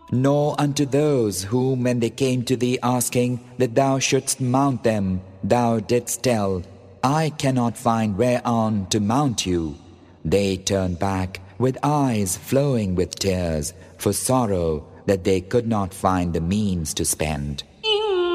Nor unto those whom when they came to thee asking that thou shouldst mount them, thou didst tell, I cannot find whereon to mount you. They turned back with eyes flowing with tears for sorrow that they could not find the means to spend.